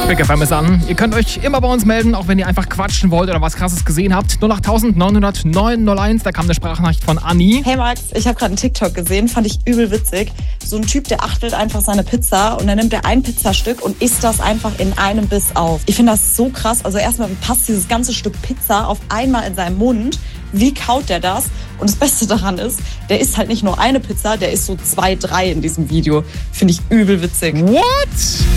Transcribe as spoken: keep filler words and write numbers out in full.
Big F M ist an. Ihr könnt euch immer bei uns melden, auch wenn ihr einfach quatschen wollt oder was Krasses gesehen habt. null acht neun null null neun null eins, da kam eine Sprachnachricht von Anni. Hey Max, ich habe gerade einen TikTok gesehen, fand ich übel witzig. So ein Typ, der achtelt einfach seine Pizza und dann nimmt er ein Pizzastück und isst das einfach in einem Biss auf. Ich finde das so krass. Also erstmal passt dieses ganze Stück Pizza auf einmal in seinen Mund. Wie kaut der das? Und das Beste daran ist, der isst halt nicht nur eine Pizza, der isst so zwei, drei in diesem Video. Finde ich übel witzig. What?